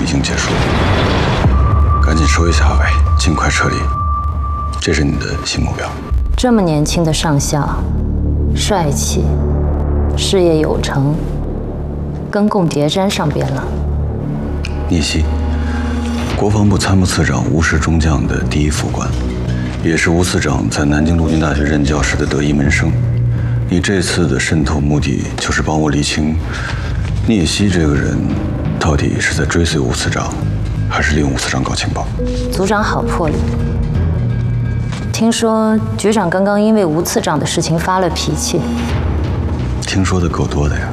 已经结束，赶紧收一下尾，尽快撤离。这是你的新目标。 这么年轻的上校，帅气，事业有成，跟共谍沾上边了。 聂曦，国防部参谋次长吴氏中将的第一副官，也是吴次长在南京陆军大学任教时的得意门生。你这次的渗透目的就是帮我理清聂曦这个人到底是在追随吴次长，还是利用吴次长搞情报？ 组长好魄力。听说局长刚刚因为吴次长的事情发了脾气。 听说的够多的呀。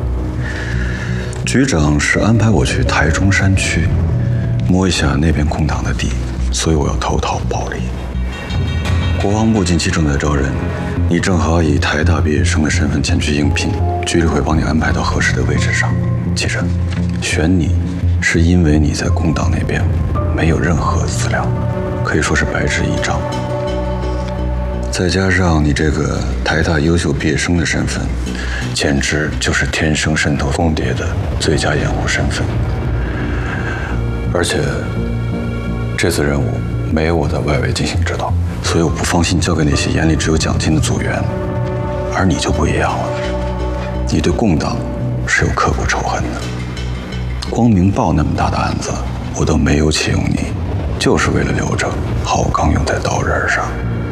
局长是安排我去台中山区摸一下那边空档的地，所以我要投桃报李。国防部近期正在招人，你正好以台大毕业生的身份前去应聘，局里会帮你安排到合适的位置上。记着，选你是因为你在空档那边没有任何资料，可以说是白纸一张。再加上你这个台大优秀毕业生的身份，简直就是天生渗透共谍的最佳掩护身份。而且这次任务没有我在外围进行指导，所以我不放心交给那些眼里只有奖金的组员。而你就不一样了，你对共党是有刻骨仇恨的。光明报那么大的案子，我都没有启用你，就是为了留着好钢用在刀刃上。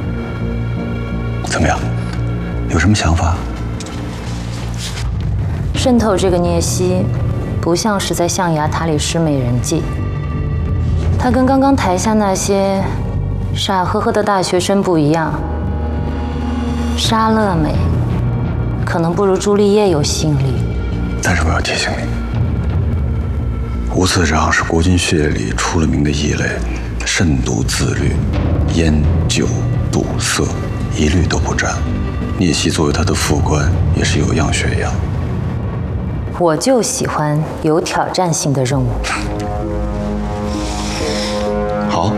怎么样？有什么想法？ 渗透这个聂曦，不像是在象牙塔里施美人计。他跟刚刚台下那些傻呵呵的大学生不一样。莎乐美可能不如朱丽叶有吸引力。 但是我要提醒你，吴次长是国军血液里出了名的异类，慎独自律，烟酒赌色一律都不沾。聂曦作为他的副官，也是有样学样。 我就喜欢有挑战性的任务。 好。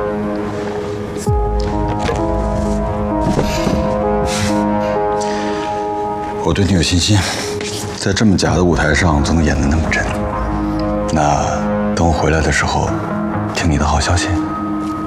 我对你有信心，在这么假的舞台上都能演得那么真。那等我回来的时候，听你的好消息。